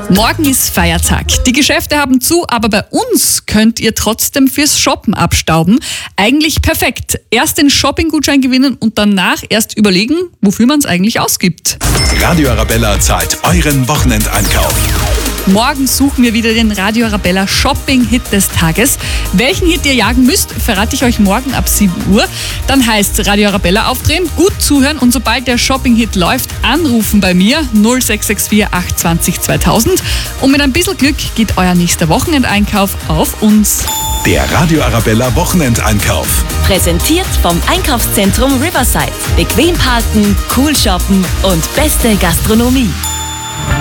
Morgen ist Feiertag. Die Geschäfte haben zu, aber bei uns könnt ihr trotzdem fürs Shoppen abstauben. Eigentlich perfekt. Erst den Shopping-Gutschein gewinnen und danach erst überlegen, wofür man es eigentlich ausgibt. Radio Arabella zahlt euren Wochenendeinkauf. Morgen suchen wir wieder den Radio Arabella Shopping-Hit des Tages. Welchen Hit ihr jagen müsst, verrate ich euch morgen ab 7 Uhr. Dann heißt Radio Arabella aufdrehen, gut zuhören und sobald der Shopping-Hit läuft, anrufen bei mir 0664 820 2000. Und mit ein bisschen Glück geht euer nächster Wochenendeinkauf auf uns. Der Radio Arabella Wochenendeinkauf. Präsentiert vom Einkaufszentrum Riverside. Bequem parken, cool shoppen und beste Gastronomie.